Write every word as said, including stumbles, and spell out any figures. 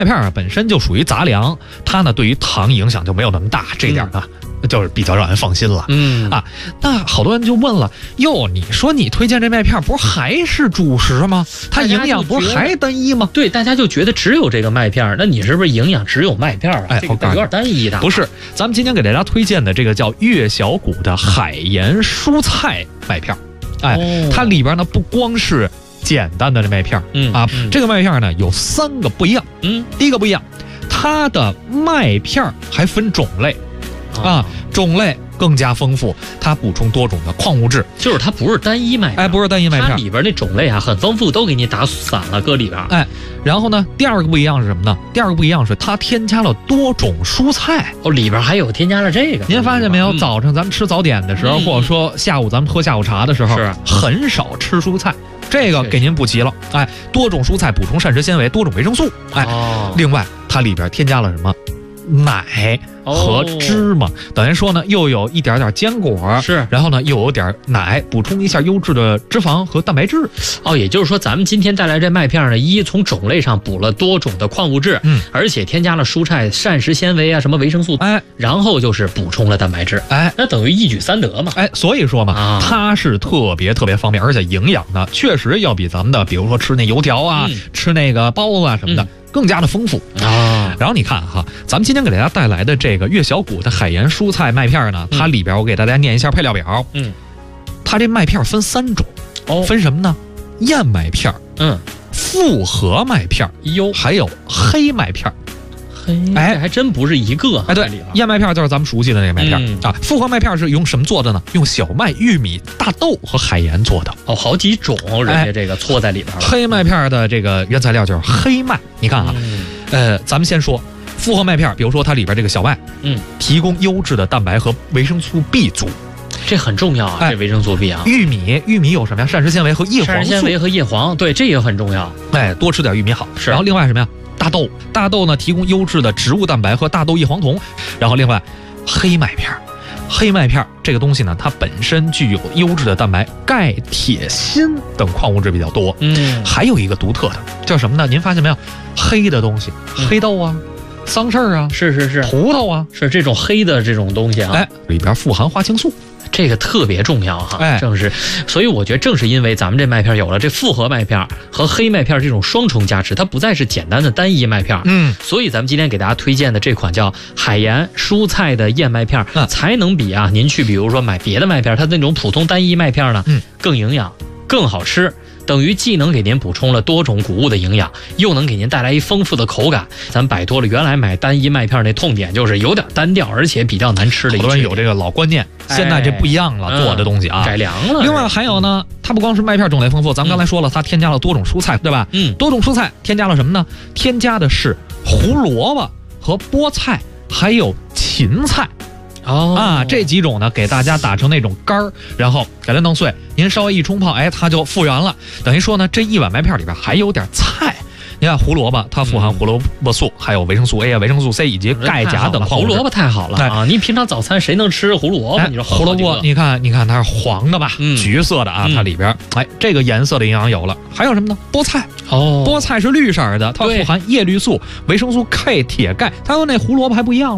麦片啊本身就属于杂粮，它呢对于糖影响就没有那么大，这点呢、嗯、就是比较让人放心了。 嗯啊，那好多人就问了，哟，你说你推荐这麦片不是还是主食吗？它营养不是还单一吗？ 对，大家就觉得只有这个麦片，那你是不是营养只有麦片啊？ 哎， 这个有点单一的。 不是，咱们今天给大家推荐的这个叫悦小谷的海盐蔬菜麦片，哎，哦、它里边呢不光是简单的这麦片， 嗯啊， 嗯、 这个麦片呢有三个不一样。 嗯， 第一个不一样，它的麦片还分种类，啊，啊种类更加丰富，它补充多种的矿物质， 就是它不是单一麦片， 哎，不是单一麦片， 它里边那种类啊很丰富，都给你打散了搁里边， 哎，然后呢，第二个不一样是什么呢？第二个不一样是它添加了多种蔬菜， 哦，里边还有添加了这个。 您发现没有？嗯、早上咱们吃早点的时候，嗯、或者说下午咱们喝下午茶的时候， 是很少吃蔬菜。这个给您补齐了，哎，多种蔬菜补充膳食纤维，多种维生素，哎， 哦、 另外它里边添加了什么？奶和芝麻，哦、等于说呢，又有一点点坚果， 是， 然后呢，又有点奶，补充一下优质的脂肪和蛋白质。 哦，也就是说，咱们今天带来这麦片呢，一从种类上补了多种的矿物质， 嗯， 而且添加了蔬菜膳食纤维啊，什么维生素， 哎， 然后就是补充了蛋白质， 哎， 那等于一举三得嘛， 哎，所以说嘛， 啊、 它是特别特别方便，而且营养呢，确实要比咱们的，比如说吃那油条啊， 嗯、 吃那个包子啊什么的。嗯，更加的丰富啊！ 然后你看哈，咱们今天给大家带来的这个悦小谷的海盐蔬菜麦片呢，它里边我给大家念一下配料表。 嗯， 它这麦片分三种， 哦， 分什么呢？燕麦片， 嗯， 复合麦片， 哟， 还有黑麦片。 嘿，哎，还真不是一个。 哎，对，燕麦片就是咱们熟悉的那个麦片、 嗯、 啊。复合麦片是用什么做的呢？用小麦、玉米、大豆和海盐做的。 哦，好几种，人家这个搓在里边了。 哎、黑麦片的这个原材料就是黑麦。你看啊， 嗯、 呃，咱们先说复合麦片，比如说它里边这个小麦， 嗯， 提供优质的蛋白和维生素 B 族。 这很重要啊，哎、这维生素 B 啊。 玉米，玉米有什么呀？膳食纤维和叶黄素。 膳食纤维和叶黄，对，这也很重要。 哎，多吃点玉米好。 是。 然后另外什么呀？大豆，大豆呢提供优质的植物蛋白和大豆异黄酮。然后另外，黑麦片，黑麦片这个东西呢，它本身具有优质的蛋白、钙、铁、锌等矿物质比较多。 嗯， 还有一个独特的叫什么呢？您发现没有？黑的东西，黑豆啊。嗯，桑葚啊， 是是是， 葡萄啊， 是这种黑的这种东西啊， 哎，里边富含花青素， 这个特别重要哈， 哎， 正是，所以我觉得正是因为咱们这麦片有了这复合麦片和黑麦片这种双重加持，它不再是简单的单一麦片， 嗯， 所以咱们今天给大家推荐的这款叫海盐蔬菜的燕麦片， 嗯， 才能比啊您去比如说买别的麦片，它那种普通单一麦片呢， 嗯， 更营养，更好吃。等于既能给您补充了多种谷物的营养，又能给您带来一丰富的口感。咱摆脱了原来买单一麦片那痛点，就是有点单调，而且比较难吃的。 好多人有这个老观念， 哎、 现在这不一样了， 嗯、 做的东西啊改良了。 另外还有呢，它不光是麦片种类丰富，咱们刚才说了，它添加了多种蔬菜，对吧？ 嗯， 多种蔬菜添加了什么呢？添加的是胡萝卜和菠菜，还有芹菜。 哦啊，这几种呢，给大家打成那种干儿，然后给它弄碎，您稍微一冲泡，哎，它就复原了。等于说呢，这一碗麦片里边还有点菜。你看胡萝卜，它富含胡萝卜素，还有维生素 A 啊、维生素 C 以及钙、钾等矿物质。 胡萝卜太好了啊！你平常早餐谁能吃胡萝卜？ 哎、 你说胡萝卜，你看，你看它是黄的吧？ 嗯， 橘色的啊， 嗯、 它里边，哎，这个颜色的营养有了。还有什么呢？菠菜哦， 菠菜是绿色的，它富含叶绿素、维生素 K、铁、钙，它和那胡萝卜还不一样。